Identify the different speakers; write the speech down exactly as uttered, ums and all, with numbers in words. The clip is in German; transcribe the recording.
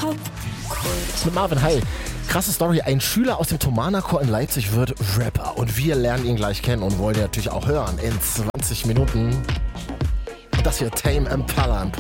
Speaker 1: Mit Marvin, hi. Krasse Story. Ein Schüler aus dem Thomanerchor in Leipzig wird Rapper. Und wir lernen ihn gleich kennen und wollen ihn natürlich auch hören in zwanzig Minuten. Und das hier Tame Impala im